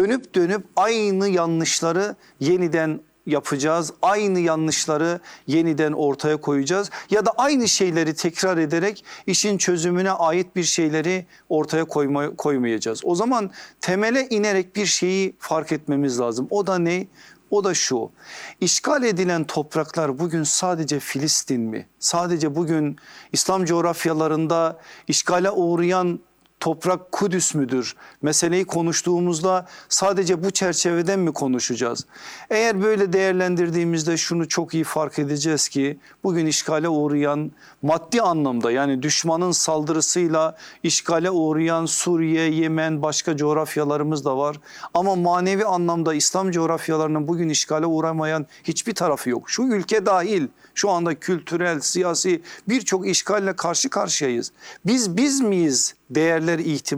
dönüp dönüp aynı yanlışları yeniden yapacağız. Aynı yanlışları yeniden ortaya koyacağız. Ya da aynı şeyleri tekrar ederek işin çözümüne ait bir şeyleri ortaya koymayacağız. O zaman temele inerek bir şeyi fark etmemiz lazım. O da ne? O da şu: işgal edilen topraklar bugün sadece Filistin mi? Sadece bugün İslam coğrafyalarında işgale uğrayan toprak Kudüs müdür? Meseleyi konuştuğumuzda sadece bu çerçeveden mi konuşacağız? Eğer böyle değerlendirdiğimizde şunu çok iyi fark edeceğiz ki bugün işgale uğrayan, maddi anlamda yani düşmanın saldırısıyla işgale uğrayan Suriye, Yemen, başka coğrafyalarımız da var. Ama manevi anlamda İslam coğrafyalarının bugün işgale uğramayan hiçbir tarafı yok. Şu ülke dahil şu anda kültürel, siyasi birçok işgalle karşı karşıyayız. Biz miyiz? Değerler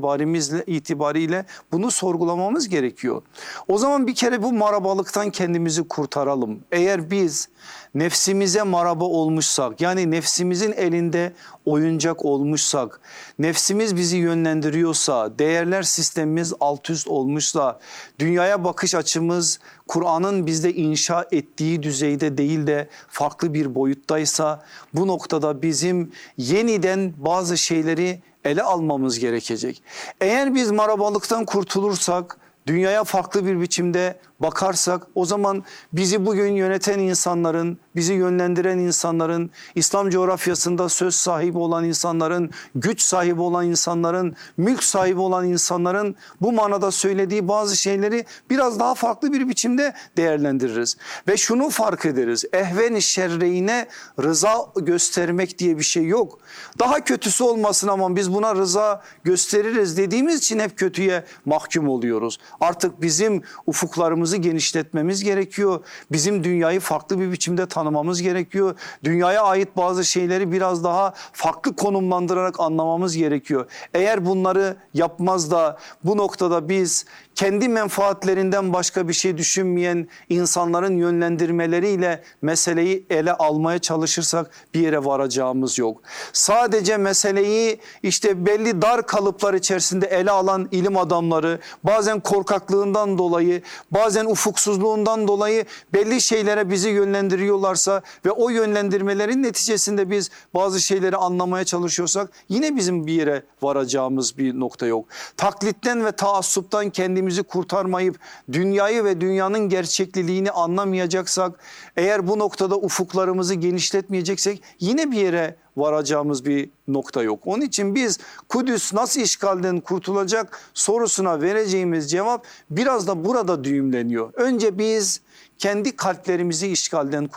itibariyle bunu sorgulamamız gerekiyor. O zaman bir kere bu marabalıktan kendimizi kurtaralım. Eğer biz nefsimize maraba olmuşsak, yani nefsimizin elinde oyuncak olmuşsak, nefsimiz bizi yönlendiriyorsa, değerler sistemimiz alt üst olmuşsa, dünyaya bakış açımız Kur'an'ın bizde inşa ettiği düzeyde değil de farklı bir boyuttaysa, bu noktada bizim yeniden bazı şeyleri ele almamız gerekecek. Eğer biz marabalıktan kurtulursak, dünyaya farklı bir biçimde bakarsak, o zaman bizi bugün yöneten insanların, bizi yönlendiren insanların, İslam coğrafyasında söz sahibi olan insanların, güç sahibi olan insanların, mülk sahibi olan insanların bu manada söylediği bazı şeyleri biraz daha farklı bir biçimde değerlendiririz. Ve şunu fark ederiz: ehven-i şerreyne rıza göstermek diye bir şey yok. Daha kötüsü olmasın ama biz buna rıza gösteririz dediğimiz için hep kötüye mahkum oluyoruz. Artık bizim ufuklarımızı genişletmemiz gerekiyor. Bizim dünyayı farklı bir biçimde tanımamız gerekiyor. Dünyaya ait bazı şeyleri biraz daha farklı konumlandırarak anlamamız gerekiyor. Eğer bunları yapmaz da bu noktada biz kendi menfaatlerinden başka bir şey düşünmeyen insanların yönlendirmeleriyle meseleyi ele almaya çalışırsak bir yere varacağımız yok. Sadece meseleyi işte belli dar kalıplar içerisinde ele alan ilim adamları bazen korkaklığından dolayı, bazen ufuksuzluğundan dolayı belli şeylere bizi yönlendiriyorlarsa ve o yönlendirmelerin neticesinde biz bazı şeyleri anlamaya çalışıyorsak yine bizim bir yere varacağımız bir nokta yok. Taklitten ve taassuptan kendimizi kurtarmayıp dünyayı ve dünyanın gerçekliliğini anlamayacaksak, eğer bu noktada ufuklarımızı genişletmeyeceksek yine bir yere varacağımız bir nokta yok. Onun için biz Kudüs nasıl işgalden kurtulacak sorusuna vereceğimiz cevap biraz da burada düğümleniyor. Önce biz kendi kalplerimizi işgalden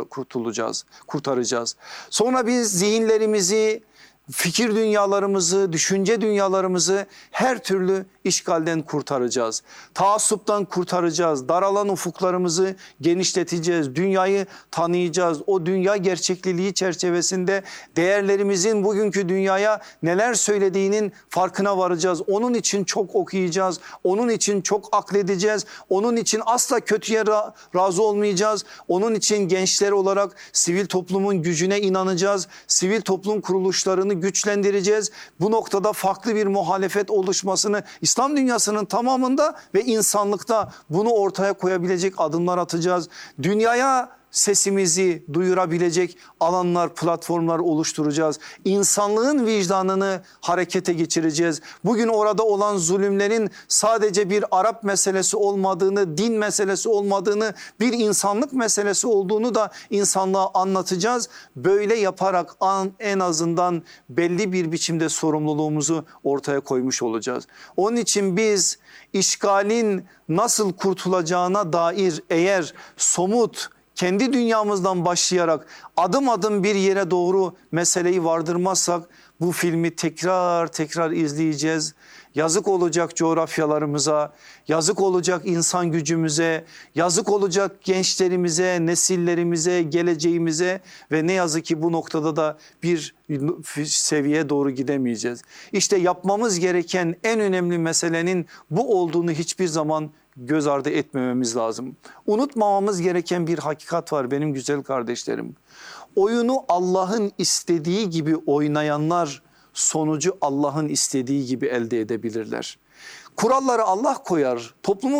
kurtaracağız. Sonra biz zihinlerimizi, fikir dünyalarımızı, düşünce dünyalarımızı her türlü işgalden kurtaracağız. Taassuptan kurtaracağız. Daralan ufuklarımızı genişleteceğiz. Dünyayı tanıyacağız. O dünya gerçekliliği çerçevesinde değerlerimizin bugünkü dünyaya neler söylediğinin farkına varacağız. Onun için çok okuyacağız. Onun için çok akledeceğiz. Onun için asla kötüye razı olmayacağız. Onun için gençler olarak sivil toplumun gücüne inanacağız. Sivil toplum kuruluşlarını güçlendireceğiz. Bu noktada farklı bir muhalefet oluşmasını İslam dünyasının tamamında ve insanlıkta bunu ortaya koyabilecek adımlar atacağız. Dünyaya sesimizi duyurabilecek alanlar, platformlar oluşturacağız. İnsanlığın vicdanını harekete geçireceğiz. Bugün orada olan zulümlerin sadece bir Arap meselesi olmadığını, din meselesi olmadığını, bir insanlık meselesi olduğunu da insanlığa anlatacağız. Böyle yaparak en azından belli bir biçimde sorumluluğumuzu ortaya koymuş olacağız. Onun için biz işgalin nasıl kurtulacağına dair eğer somut, kendi dünyamızdan başlayarak adım adım bir yere doğru meseleyi vardırmazsak bu filmi tekrar izleyeceğiz. Yazık olacak coğrafyalarımıza, yazık olacak insan gücümüze, yazık olacak gençlerimize, nesillerimize, geleceğimize ve ne yazık ki bu noktada da bir seviyeye doğru gidemeyeceğiz. İşte yapmamız gereken en önemli meselenin bu olduğunu hiçbir zaman göz ardı etmememiz lazım. Unutmamamız gereken bir hakikat var benim güzel kardeşlerim. Oyunu Allah'ın istediği gibi oynayanlar sonucu Allah'ın istediği gibi elde edebilirler. Kuralları Allah koyar. Toplumun